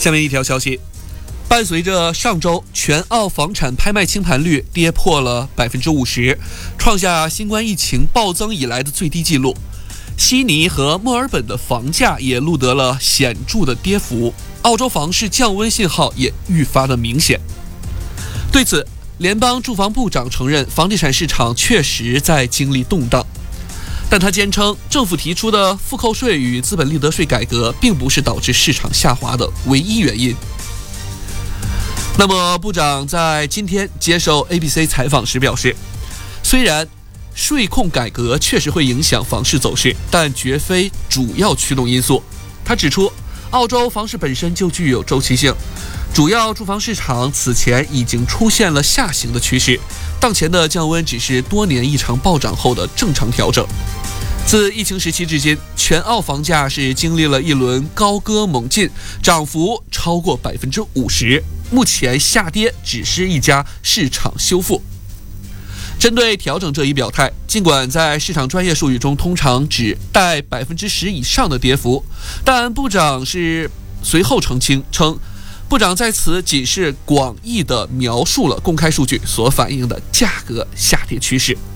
下面一条消息，伴随着上周全澳房产拍卖清盘率跌破了50%，创下新冠疫情暴增以来的最低纪录。悉尼和墨尔本的房价也录得了显著的跌幅，澳洲房市降温信号也愈发的明显。对此，联邦住房部长承认房地产市场确实在经历动荡，但他坚称政府提出的复扣税与资本利得税改革并不是导致市场下滑的唯一原因。那么部长在今天接受 ABC 采访时表示，虽然税控改革确实会影响房市走势，但绝非主要驱动因素。他指出，澳洲房市本身就具有周期性，主要住房市场此前已经出现了下行的趋势，当前的降温只是多年异常暴涨后的正常调整。自疫情时期至今，全澳房价是经历了一轮高歌猛进，涨幅超过50%，目前下跌只是一家市场修复。针对调整这一表态，尽管在市场专业术语中通常指带10%以上的跌幅，但部长是随后澄清称，部长在此仅是广义地描述了公开数据所反映的价格下跌趋势。